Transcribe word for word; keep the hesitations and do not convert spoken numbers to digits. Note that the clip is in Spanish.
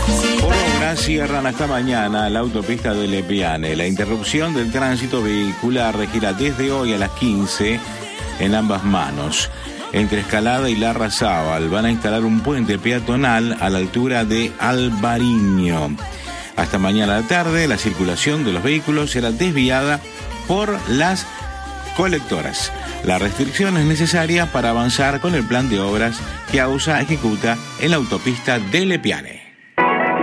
Por obras cierran hasta mañana la autopista de Lepiane. La interrupción del tránsito vehicular regirá desde hoy a las quince en ambas manos. Entre Escalada y Larrazábal van a instalar un puente peatonal a la altura de Albariño. Hasta mañana a la tarde la circulación de los vehículos será desviada por las colectoras. La restricción es necesaria para avanzar con el plan de obras que AUSA ejecuta en la autopista de Lepiane.